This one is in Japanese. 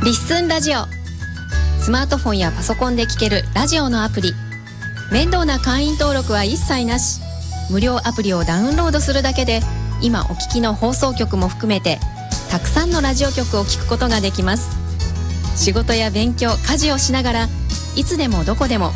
リッスンラジオ。スマートフォンやパソコンで聴けるラジオのアプリ。面倒な会員登録は一切なし。無料アプリをダウンロードするだけで今お聞きの放送局も含めてたくさんのラジオ局を聞くことができます。仕事や勉強、家事をしながらいつでもどこでも